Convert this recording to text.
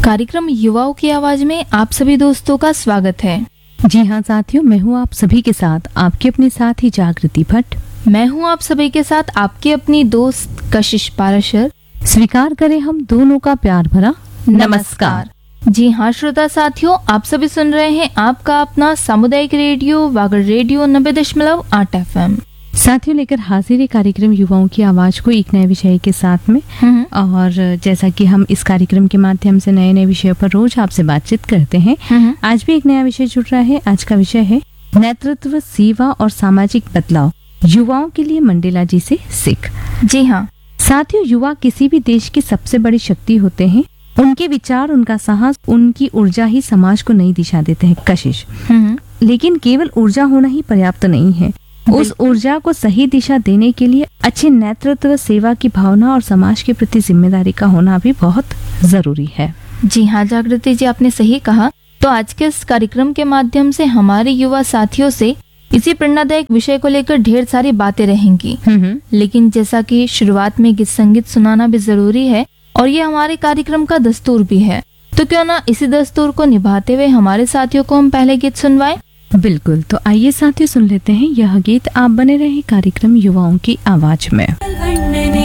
कार्यक्रम युवाओं की आवाज में आप सभी दोस्तों का स्वागत है। जी हाँ साथियों, मैं हूँ आप सभी के साथ आपके अपने साथी जागृति भट्ट। मैं हूँ आप सभी के साथ आपकी अपनी दोस्त कशिश पाराशर। स्वीकार करें हम दोनों का प्यार भरा नमस्कार। जी हाँ श्रोता साथियों, आप सभी सुन रहे हैं आपका अपना सामुदायिक रेडियो वागड़ रेडियो 90.8 FM। साथियों, लेकर हाजिर है कार्यक्रम युवाओं की आवाज को एक नए विषय के साथ में। और जैसा कि हम इस कार्यक्रम के माध्यम से नए नए विषयों पर रोज आपसे बातचीत करते हैं, आज भी एक नया विषय जुड़ रहा है। आज का विषय है नेतृत्व, सेवा और सामाजिक बदलाव, युवाओं के लिए मंडेला जी से सीख। जी हाँ साथियों, युवा किसी भी देश की सबसे बड़ी शक्ति होते हैं। उनके विचार, उनका साहस, उनकी ऊर्जा ही समाज को नई दिशा देते हैं। कशिश, लेकिन केवल ऊर्जा होना ही पर्याप्त नहीं है। उस ऊर्जा को सही दिशा देने के लिए अच्छे नेतृत्व, सेवा की भावना और समाज के प्रति जिम्मेदारी का होना भी बहुत जरूरी है। जी हाँ जागृति जी, आपने सही कहा। तो आज के इस कार्यक्रम के माध्यम से हमारे युवा साथियों से इसी प्रेरणादायक विषय को लेकर ढेर सारी बातें रहेंगी। लेकिन जैसा कि शुरुआत में गीत संगीत सुनाना भी जरूरी है और ये हमारे कार्यक्रम का दस्तूर भी है, तो क्यों ना इसी दस्तूर को निभाते हुए हमारे साथियों को हम पहले गीत सुनवाएं। बिल्कुल, तो आइए साथियों सुन लेते हैं यह गीत। आप बने रहे कार्यक्रम युवाओं की आवाज में।